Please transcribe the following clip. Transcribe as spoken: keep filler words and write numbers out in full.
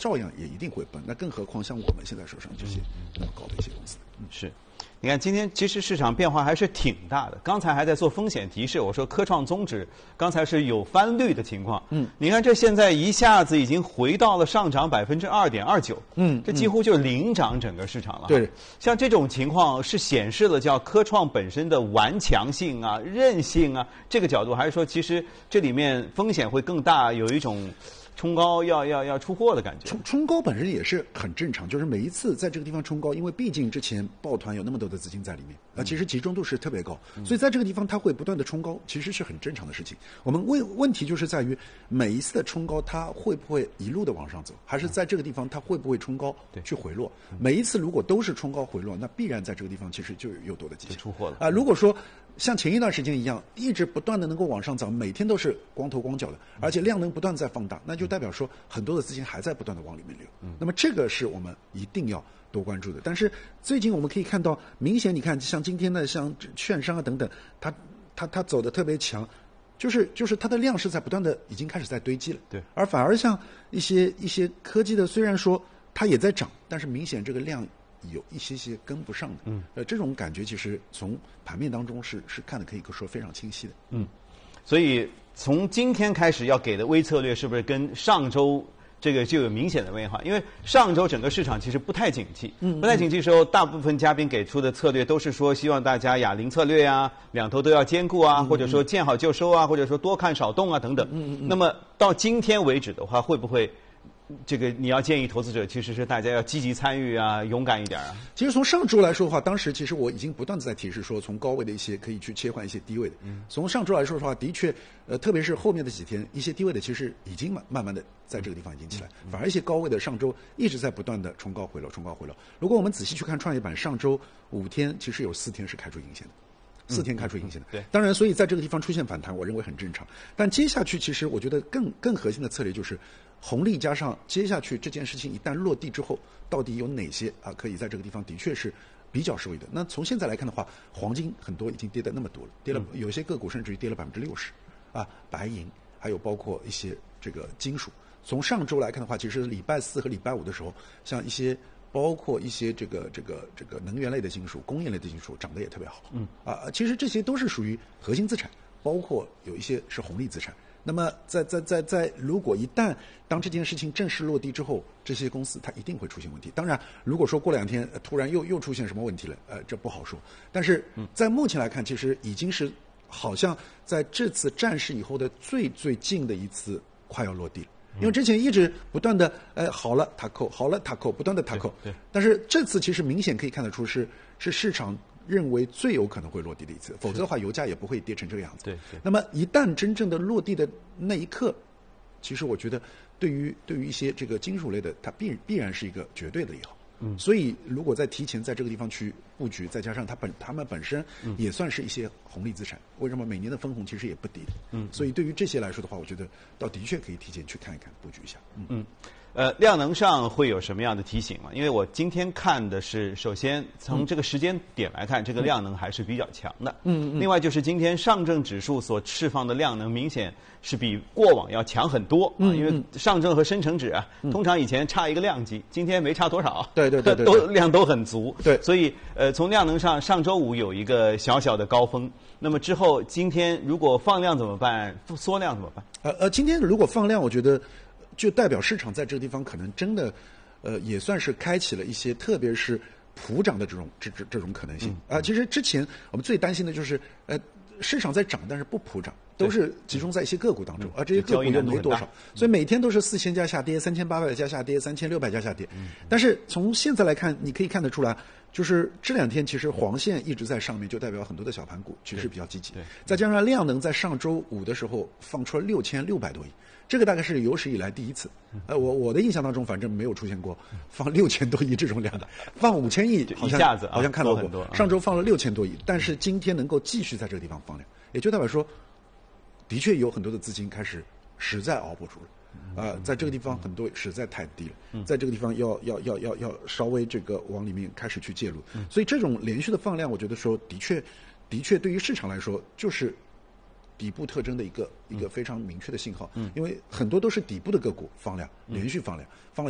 照样也一定会崩。那更何况像我们现在手上这些那么高的一些公司， 嗯，是。你看，今天其实市场变化还是挺大的。刚才还在做风险提示，我说科创综指刚才是有翻绿的情况。嗯，你看这现在一下子已经回到了上涨百分之二点二九。嗯，这几乎就领涨整个市场了。 对， 像这种情况是显示了叫科创本身的顽强性啊、韧性啊这个角度，还是说其实这里面风险会更大，有一种冲高要要要出货的感觉。 冲冲高本身也是很正常，就是每一次在这个地方冲高，因为毕竟之前抱团有那么多的资金在里面，啊，其实集中度是特别高，所以在这个地方它会不断的冲高，其实是很正常的事情。我们问问题就是在于每一次的冲高，它会不会一路的往上走，还是在这个地方它会不会冲高去回落？每一次如果都是冲高回落，那必然在这个地方其实就有多的迹象出货了啊。如果说像前一段时间一样，一直不断的能够往上涨，每天都是光头光脚的，而且量能不断在放大，那就代表说很多的资金还在不断的往里面流。嗯，那么这个是我们一定要多关注的。但是最近我们可以看到，明显你看像今天的像券商啊等等，它它它走的特别强，就是就是它的量是在不断的已经开始在堆积了。 对， 而反而像一些一些科技的，虽然说它也在涨，但是明显这个量有一些些跟不上的，嗯，呃，这种感觉其实从盘面当中是是看的可以说非常清晰的， 嗯，所以从今天开始要给的微策略是不是跟上周这个就有明显的变化？因为上周整个市场其实不太景气，嗯，不太景气的时候，大部分嘉宾给出的策略都是说希望大家哑铃策略啊，两头都要兼顾啊，嗯、或者说见好就收啊，或者说多看少动啊等等。嗯嗯。那么到今天为止的话，会不会？这个你要建议投资者其实是大家要积极参与啊，勇敢一点啊。 其实从上周来说的话，当时其实我已经不断的在提示说，从高位的一些可以去切换一些低位的。嗯，从上周来说的话，的确，呃，特别是后面的几天，一些低位的其实已经慢慢慢的在这个地方已经起来，嗯、反而一些高位的上周一直在不断的冲高回落，冲高回落。如果我们仔细去看创业板，上周五天其实有四天是开出阴线的。四天开出阴线的， 对， 当然，所以在这个地方出现反弹，我认为很正常。但接下去，其实我觉得更更核心的策略就是红利加上接下去这件事情一旦落地之后，到底有哪些啊可以在这个地方的确是比较受益的。那从现在来看的话，黄金很多已经跌得那么多了，跌了有些个股甚至于跌了百分之六十，啊，白银还有包括一些这个金属。从上周来看的话，其实礼拜四和礼拜五的时候，像一些。包括一些这个这个这个能源类的金属、工业类的金属涨得也特别好。嗯啊，其实这些都是属于核心资产，包括有一些是红利资产。那么在在在在，如果一旦当这件事情正式落地之后，这些公司它一定会出现问题。当然，如果说过两天、呃、突然又又出现什么问题了，呃，这不好说。但是在目前来看，其实已经是好像在这次战事以后的最最近的一次快要落地了。因为之前一直不断的，呃，好了它扣，好了它扣，不断的它扣。 对。 但是这次其实明显可以看得出是是市场认为最有可能会落地的一次，否则的话油价也不会跌成这个样子。 对对。 那么一旦真正的落地的那一刻，其实我觉得对于对于一些这个金属类的，它必必然是一个绝对的利好。嗯。所以如果在提前在这个地方去布局，再加上它本它们本身也算是一些红利资产，为什么每年的分红其实也不低？嗯。所以对于这些来说的话，我觉得倒的确可以提前去看一看，布局一下。嗯。 嗯呃，量能上会有什么样的提醒吗？因为我今天看的是，首先从这个时间点来看，嗯、这个量能还是比较强的。嗯嗯。另外就是今天上证指数所释放的量能，明显是比过往要强很多啊。嗯嗯。因为上证和深成指啊，嗯、通常以前差一个量级，今天没差多少。 对对对对。 都量都很足。 对。 所以呃，从量能上，上周五有一个小小的高峰。那么之后，今天如果放量怎么办？缩量怎么办？ 呃呃，今天如果放量，我觉得。就代表市场在这个地方可能真的，呃，也算是开启了一些，特别是普涨的这种这这这种可能性啊、嗯呃。其实之前我们最担心的就是，呃，市场在涨，但是不普涨，都是集中在一些个股当中，而、嗯、这些个股又没多少，所以每天都是四千家下跌，三千八百家下跌，三千六百家下跌。嗯、但是从现在来看，你可以看得出来。就是这两天，其实黄线一直在上面，就代表很多的小盘股其实比较积极。再加上量能在上周五的时候放出了六千六百多亿，这个大概是有史以来第一次。呃，我我的印象当中，反正没有出现过放六千多亿这种量的，放五千亿好像一下子、啊、 好像看到过。 多上周放了六千多亿，但是今天能够继续在这个地方放量，也就代表说，的确有很多的资金开始实在熬不住了。啊、呃，在这个地方很多实在太低了，在这个地方要要要要要稍微这个往里面开始去介入，所以这种连续的放量，我觉得说的确，的确对于市场来说就是底部特征的一个一个非常明确的信号，因为很多都是底部的个股放量，连续放量，放了